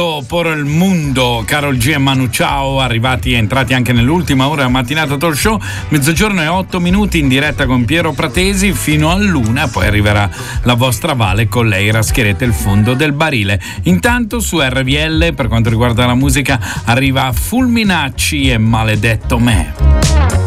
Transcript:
Por il mondo, Karol G e Manu Chao, entrati anche nell'ultima ora mattinata talk show, 12:08 in diretta con Piero Pratesi fino all'1, poi arriverà la vostra Vale, con lei raschierete il fondo del barile. Intanto su RVL, per quanto riguarda la musica, arriva Fulminacci e Maledetto Me.